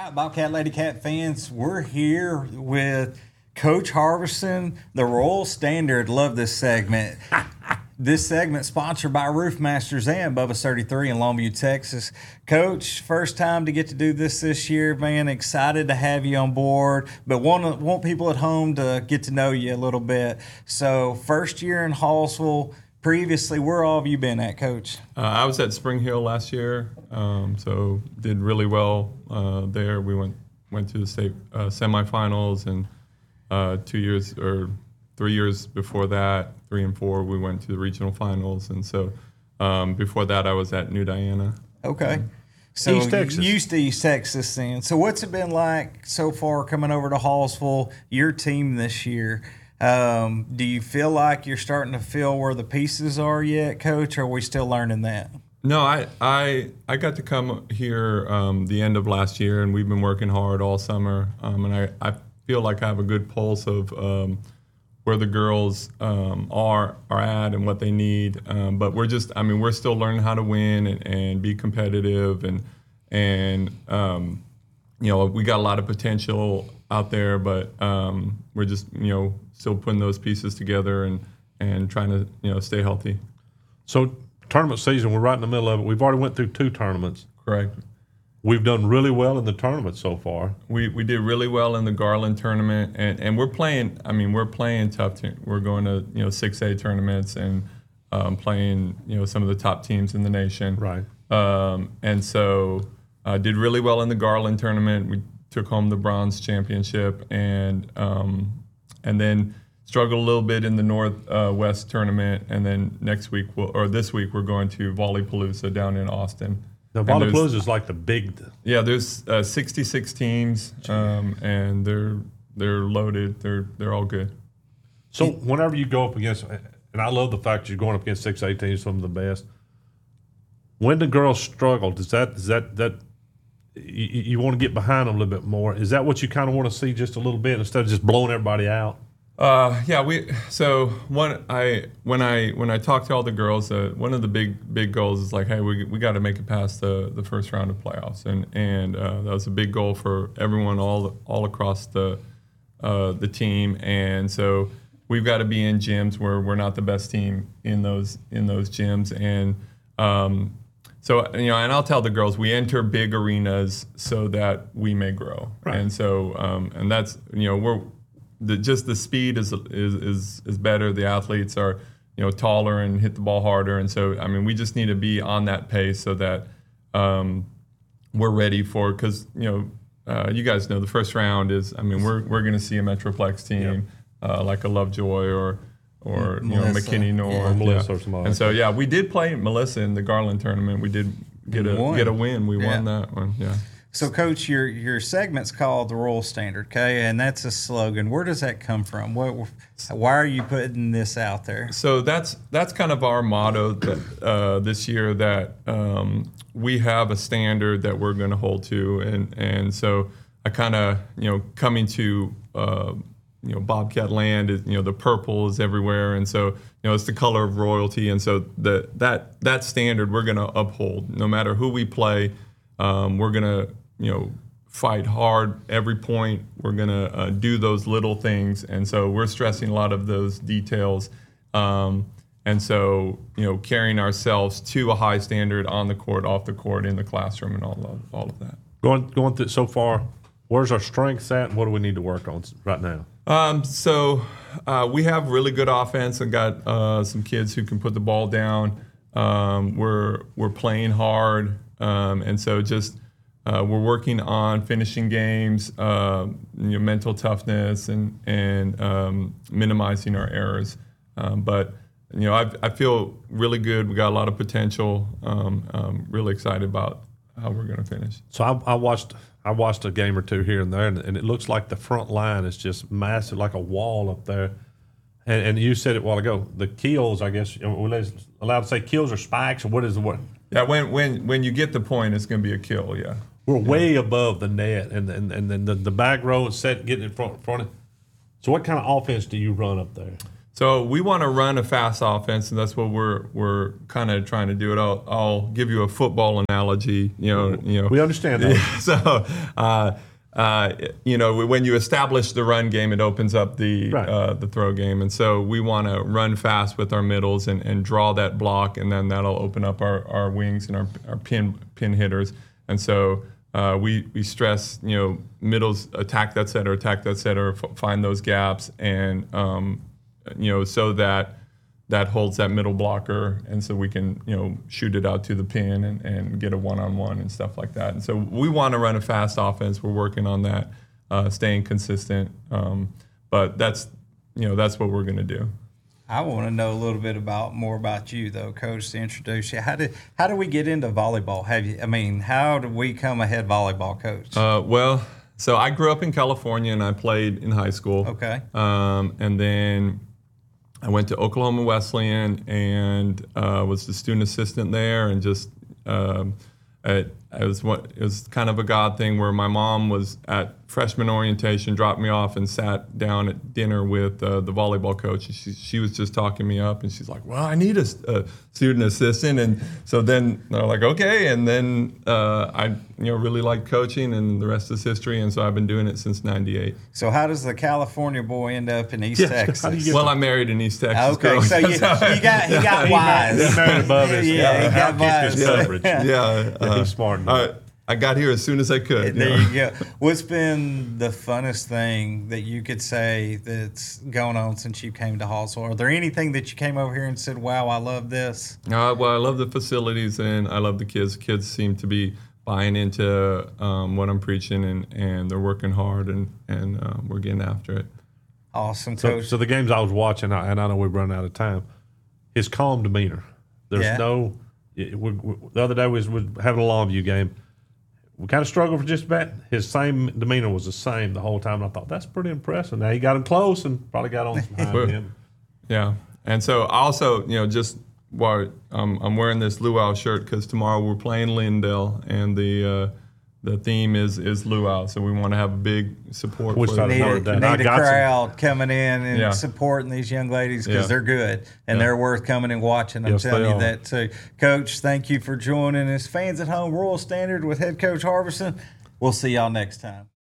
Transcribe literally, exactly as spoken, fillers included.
right, Bobcat Lady Cat fans, we're here with Coach Harbison, the Royal Standard. Love this segment. This segment sponsored by Roof Masters and Bubba's thirty-three in Longview, Texas. Coach, first time to get to do this this year, man. Excited to have you on board, but want want people at home to get to know you a little bit. So, first year in Hallsville. Previously, where all have you been at, Coach? Uh, I was at Spring Hill last year, um, so did really well uh, there. We went went to the state uh, semifinals, and uh, two years or three years before that, three and four, we went to the regional finals. And so um, before that, I was at New Diana. Okay. So East Texas. Used to East Texas then. So what's it been like so far coming over to Hallsville, your team this year? Um, do you feel like you're starting to feel where the pieces are yet, Coach, or are we still learning that? No, I I, I got to come here um, the end of last year, and we've been working hard all summer. Um, and I, I feel like I have a good pulse of um, where the girls um, are are at and what they need. Um, but we're just, I mean, we're still learning how to win and, and be competitive, and and um, you know, we got a lot of potential out there, but um, we're just, you know, still putting those pieces together and, and trying to, you know, stay healthy. So tournament season, we're right in the middle of it. We've already went through two tournaments. Correct. We've done really well in the tournament so far. We we did really well in the Garland tournament, and, and we're playing, I mean, we're playing tough teams. We're going to, you know, six A tournaments and um, playing, you know, some of the top teams in the nation. Right. Um, and so uh, did really well in the Garland tournament. We took home the bronze championship, and um, and then struggled a little bit in the Northwest uh, tournament. And then next week, we'll, or this week, we're going to Volleypalooza down in Austin. Now, Volleypalooza is like the big. Yeah, there's uh, sixty-six teams, um, and they're they're loaded. They're they're all good. So whenever you go up against, and I love the fact you're going up against six A teams, some of the best. When the girls struggle, does that is that that you, you want to get behind them a little bit more? Is that what you kind of want to see just a little bit instead of just blowing everybody out? Uh, yeah, we so one I when I when I talk to all the girls, uh, one of the big big goals is like, hey, we we got to make it past the, the first round of playoffs, and and uh, that was a big goal for everyone all all across the uh, the team, and so we've got to be in gyms where we're not the best team in those in those gyms, and um, so you know, and I'll tell the girls we enter big arenas so that we may grow, right. and so um, and that's you know we're. The, just the speed is, is is is better. The athletes are, you know, taller and hit the ball harder, and so I mean, we just need to be on that pace so that um, we're ready for. Because you know, uh, you guys know the first round is. I mean, we're we're going to see a Metroplex team yep. uh, like a Lovejoy or or you know McKinney North, yeah. Melissa or somebody. And so yeah, we did play Melissa in the Garland tournament. We did get a won. get a win. We yeah. won that one. Yeah. So, Coach, your your segment's called the Royal Standard, okay, and that's a slogan. Where does that come from? What, why are you putting this out there? So that's that's kind of our motto that, uh, this year. That um, we have a standard that we're going to hold to, and and so I kind of you know coming to uh, you know Bobcat land is you know the purple is everywhere, and so you know it's the color of royalty, and so the that that standard we're going to uphold no matter who we play. Um, we're going to, you know, fight hard every point. We're going to uh, do those little things. And so we're stressing a lot of those details. Um, and so, you know, carrying ourselves to a high standard on the court, off the court, in the classroom, and all of, all of that. Going going through so far, where's our strengths at, and what do we need to work on right now? Um, so uh, we have really good offense and got uh, some kids who can put the ball down. Um, we're we're playing hard. Um, and so just uh, we're working on finishing games, uh, you know, mental toughness, and and um, minimizing our errors. Um, but you know, I I feel really good. We got a lot of potential. Um, I'm really excited about how we're going to finish. So I, I watched I watched a game or two here and there, and, and it looks like the front line is just massive, like a wall up there. And, and you said it a while ago. The keels, I guess, are we allowed to say keels or spikes, or what is the word? Yeah, when when when you get the point, it's going to be a kill. Yeah, we're yeah. way above the net, and and and then the, the back row is set, getting in front front. Of, so what kind of offense do you run up there? So we want to run a fast offense, and that's what we're we're kind of trying to do. It. I'll, I'll give you a football analogy. You know, you know. We understand that. So, uh, uh, you know, when you establish the run game, it opens up the Right. uh, the throw game, and so we want to run fast with our middles and, and draw that block, and then that'll open up our, our wings and our, our pin pin hitters, and so. Uh, we, we stress, you know, middles, attack that setter, attack that setter, f- find those gaps, and, um, you know, so that that holds that middle blocker, and so we can, you know, shoot it out to the pin and, and get a one-on-one and stuff like that. And so we want to run a fast offense. We're working on that, uh, staying consistent. Um, but that's, you know, that's what we're going to do. I want to know a little bit about more about you, though, Coach. To introduce you, how did how did we get into volleyball? Have you? I mean, how did we come a head volleyball coach? Uh, well, so I grew up in California and I played in high school. Okay. Um, and then I went to Oklahoma Wesleyan and uh, was the student assistant there, and just um, it, it was what it was kind of a God thing where my mom was at freshman orientation, dropped me off, and sat down at dinner with uh, the volleyball coach. And she she was just talking me up, and she's like, "Well, I need a, a student assistant." And so then they're like, "Okay." And then uh, I you know really liked coaching, and the rest is history. And so I've been doing it since ninety-eight. So how does the California boy end up in East Yeah, how do you Texas? get- Well, I married in East Texas. Okay, growing so up. you, you got he got He wise. married- he married above his- Yeah, he uh, got how get this wise. coverage. yeah, Yeah, uh, he's smart enough. I, I got here as soon as I could. There know. you go. What's been the funnest thing that you could say that's going on since you came to Hallsville? Are there anything that you came over here and said, "Wow, I love this"? Uh, well, I love the facilities and I love the kids. Kids seem to be buying into um, what I'm preaching, and, and they're working hard, and, and uh, we're getting after it. Awesome, So, Coach. so the games I was watching, I- and I know we're running out of time, his calm demeanor. There's Yeah. no. It, we, we, the other day we was, was having a Longview game. We kind of struggled for just a bit. His same demeanor was the same the whole time. And I thought that's pretty impressive. Now he got him close and probably got on behind Well, him. Yeah, and so also, you know, just while um, I'm wearing this luau shirt because tomorrow we're playing Lindale, and the uh, the theme is is luau, so we want to have a big support Wish for I'd the need heard a, that. I need a got some- crowd coming in and Yeah. supporting these young ladies because Yeah. they're good and Yeah. they're worth coming and watching. I'm Yes, telling they you are. that too. Coach, thank you for joining us. Fans at home, Royal Standard with head coach Harbison. We'll see y'all next time.